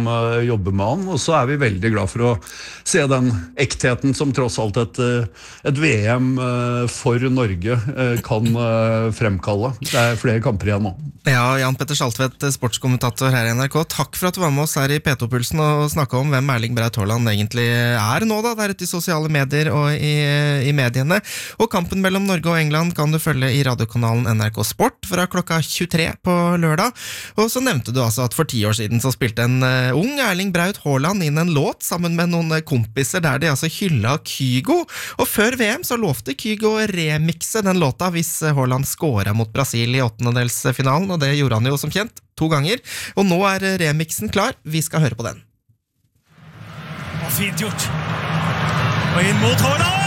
jobber med han, og så vi veldig glad for å se den ektheten som tross alt et VM for Norge kan fremkalle. Det flere kamper igjen nå. Ja, Jan Petter Saltvedt, sportskommentator her i NRK. Takk for at du var med oss her i P2-pulsen og snakket om hvem Erling Braut Haaland egentlig nå da, der ute i sosiale medier og i mediene. Og kampen mellom Norge og England kan du følge i radiokanalen NRK Sport fra klokka 23 på lørdag. Og så nevnte du altså at for 10 år siden så spilte en ung Erling Braut Haaland inn en låt sammen med noen kompiser der de altså hyllet Kygo. Og før VM så lovte Kygo å remikse den låta hvis Haaland scoret mot Brasil i 8-delsfinalen, og det gjorde han jo som kjent 2 ganger. Og nå remixen klar, vi skal høre på den. Og fint gjort. Og inn mot Haaland!